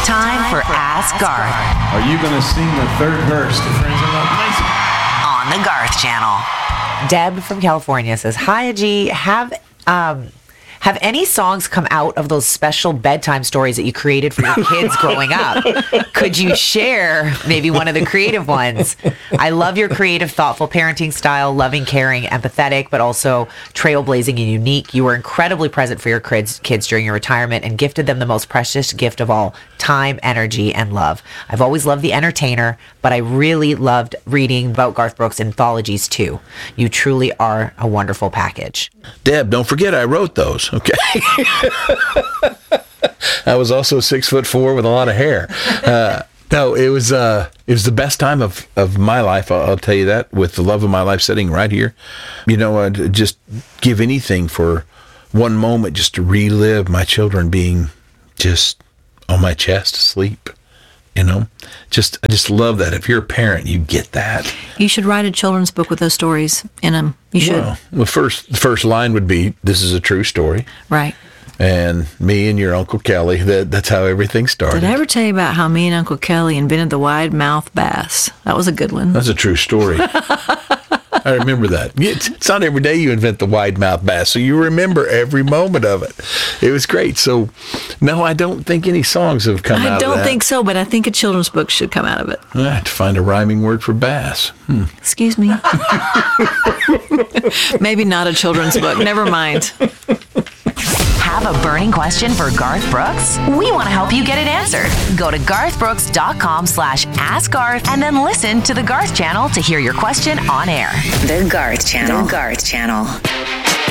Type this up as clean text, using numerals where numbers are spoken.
Time for Ask Garth Are you going to sing the third verse to Friends in Low Places? on the Garth Channel. Deb from California says, "Hi, G. Have any songs come out of those special bedtime stories that you created for your kids growing up? Could you share maybe one of the creative ones? I love your creative, thoughtful parenting style, loving, caring, empathetic, but also trailblazing and unique. You were incredibly present for your kids during your retirement and gifted them the most precious gift of all, time, energy, and love. I've always loved The Entertainer, but I really loved reading about Garth Brooks anthologies too. You truly are a wonderful package." Deb, don't forget I wrote those, okay? I was also 6'4" with a lot of hair. No, it was the best time of my life, I'll tell you that, with the love of my life sitting right here. You know, I'd just give anything for one moment just to relive my children being just on my chest asleep. You know, I just love that. If you're a parent, you get that. You should write a children's book with those stories in them. You should. Well, the first line would be, "This is a true story." Right. And me and your Uncle Kelly, that's how everything started. Did I ever tell you about how me and Uncle Kelly invented the wide mouth bass? That was a good one. That's a true story. I remember that. It's not every day you invent the wide mouth bass, so you remember every moment of it. It was great. So, no, I don't think any songs have come out of that. I don't think so, but I think a children's book should come out of it. I have to find a rhyming word for bass. Excuse me. Maybe not a children's book. Never mind. Have a burning question for Garth Brooks? We want to help you get it answered. Go to garthbrooks.com/askgarth and then listen to the Garth Channel to hear your question on air. The Garth Channel. The Garth Channel.